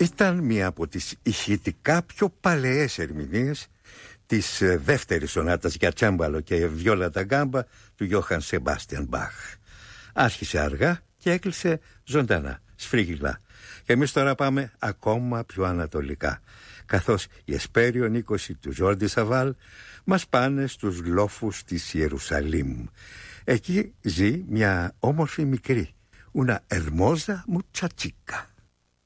Ήταν μία από τις ηχητικά πιο παλαιές ερμηνείες της δεύτερης σονάτας για τσάμπαλο και βιόλα τα γκάμπα του Γιώχαν Σεμπάστιαν Μπαχ. Άρχισε αργά και έκλεισε ζωντανά, σφρίγιλα. Και εμείς τώρα πάμε ακόμα πιο ανατολικά, καθώς η Εσπέριον 20 του Ζόρντι Σαβάλ μας πάνε στους λόφους της Ιερουσαλήμ. Εκεί ζει μια όμορφη μικρή, una hermosa muchachica.